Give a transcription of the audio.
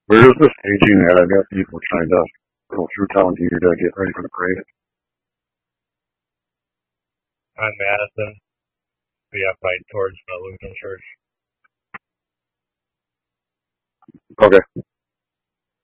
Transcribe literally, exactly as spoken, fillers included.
Where is the staging at? I've got people trying to go through town here to get ready for the parade. On Madison, we have right towards the Lutheran Church. Okay.